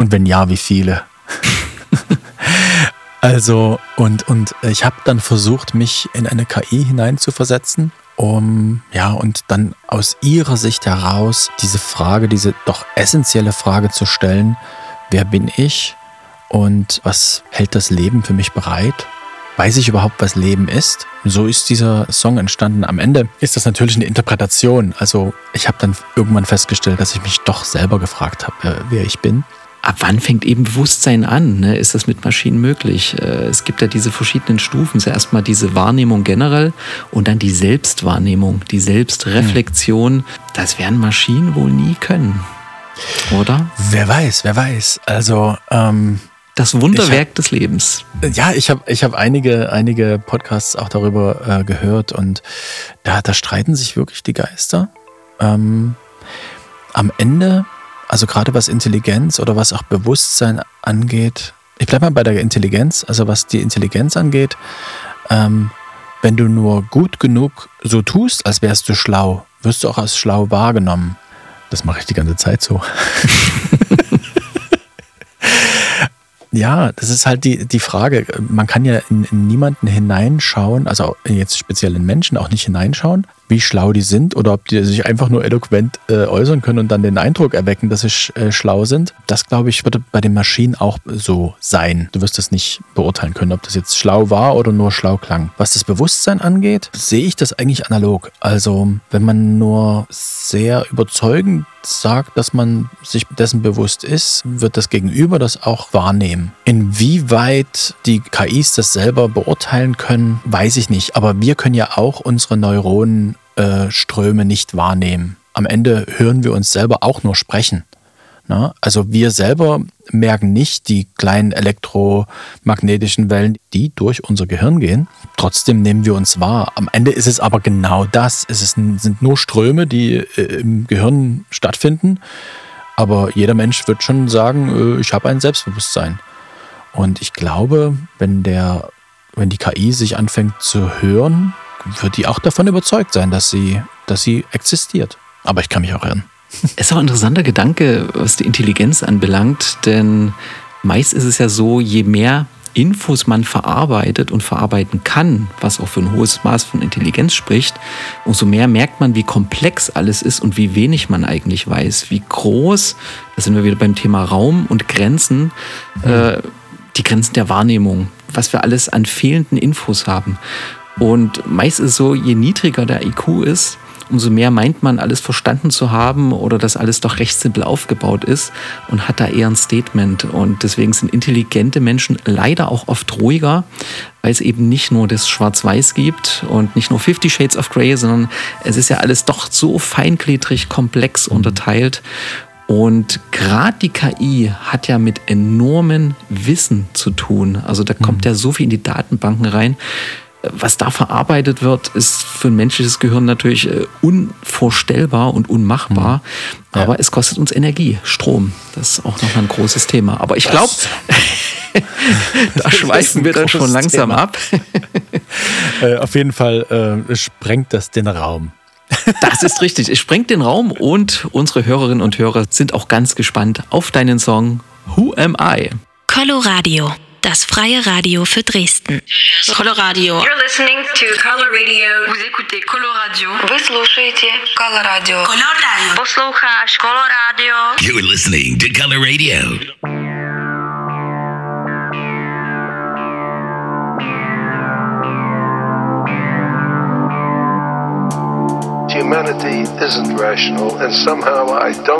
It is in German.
Und wenn ja, wie viele? Also, und ich habe dann versucht, mich in eine KI hineinzuversetzen, und dann aus ihrer Sicht heraus diese Frage, diese doch essentielle Frage zu stellen: Wer bin ich und was hält das Leben für mich bereit? Weiß ich überhaupt, was Leben ist? So ist dieser Song entstanden. Am Ende ist das natürlich eine Interpretation. Also ich habe dann irgendwann festgestellt, dass ich mich doch selber gefragt habe, wer ich bin. Ab wann fängt eben Bewusstsein an? Ne? Ist das mit Maschinen möglich? Es gibt ja diese verschiedenen Stufen. Zuerst mal diese Wahrnehmung generell und dann die Selbstwahrnehmung, die Selbstreflexion. Das werden Maschinen wohl nie können, oder? Wer weiß. Also das Wunderwerk des Lebens. Ja, ich hab einige Podcasts auch darüber gehört, und da streiten sich wirklich die Geister. Am Ende, also gerade was Intelligenz oder was auch Bewusstsein angeht, ich bleibe mal bei der Intelligenz, also was die Intelligenz angeht, wenn du nur gut genug so tust, als wärst du schlau, wirst du auch als schlau wahrgenommen. Das mache ich die ganze Zeit so. Ja, das ist halt die Frage. Man kann ja in niemanden hineinschauen, also jetzt speziell in Menschen auch nicht hineinschauen, wie schlau die sind oder ob die sich einfach nur eloquent äußern können und dann den Eindruck erwecken, dass sie schlau sind. Das, glaube ich, wird bei den Maschinen auch so sein. Du wirst das nicht beurteilen können, ob das jetzt schlau war oder nur schlau klang. Was das Bewusstsein angeht, sehe ich das eigentlich analog. Also wenn man nur sehr überzeugend sagt, dass man sich dessen bewusst ist, wird das Gegenüber das auch wahrnehmen. Inwieweit die KIs das selber beurteilen können, weiß ich nicht. Aber wir können ja auch unsere Neuronenströme nicht wahrnehmen. Am Ende hören wir uns selber auch nur sprechen. Na? Also wir selber merken nicht die kleinen elektromagnetischen Wellen, die durch unser Gehirn gehen. Trotzdem nehmen wir uns wahr. Am Ende ist es aber genau das. Sind nur Ströme, die im Gehirn stattfinden. Aber jeder Mensch wird schon sagen, ich habe ein Selbstbewusstsein. Und ich glaube, wenn die KI sich anfängt zu hören, wird die auch davon überzeugt sein, dass sie existiert. Aber ich kann mich auch irren. Ist auch ein interessanter Gedanke, was die Intelligenz anbelangt, denn meist ist es ja so, je mehr Infos man verarbeitet und verarbeiten kann, was auch für ein hohes Maß von Intelligenz spricht, umso mehr merkt man, wie komplex alles ist und wie wenig man eigentlich weiß, wie groß, da sind wir wieder beim Thema Raum und Grenzen, die Grenzen der Wahrnehmung, was wir alles an fehlenden Infos haben. Und meist ist es so, je niedriger der IQ ist, umso mehr meint man, alles verstanden zu haben oder dass alles doch recht simpel aufgebaut ist und hat da eher ein Statement. Und deswegen sind intelligente Menschen leider auch oft ruhiger, weil es eben nicht nur das Schwarz-Weiß gibt und nicht nur 50 Shades of Grey, sondern es ist ja alles doch so feingliedrig, komplex unterteilt. Und gerade die KI hat ja mit enormem Wissen zu tun. Also da kommt ja so viel in die Datenbanken rein. Was da verarbeitet wird, ist für ein menschliches Gehirn natürlich unvorstellbar und unmachbar. Ja. Aber es kostet uns Energie, Strom. Das ist auch nochmal ein großes Thema. Aber ich glaube, da schweifen wir dann schon langsam ab. Auf jeden Fall sprengt das den Raum. Das ist richtig. Es sprengt den Raum und unsere Hörerinnen und Hörer sind auch ganz gespannt auf deinen Song Who Am I? Coloradio. Das freie Radio für Dresden. Coloradio. You're listening to Color Radio. Vous écoutez Coloradio. Вы слушаете Color Radio. Coloradio. Послухаешь Color Radio. You're listening to Color Radio. Humanity isn't rational, and somehow I don't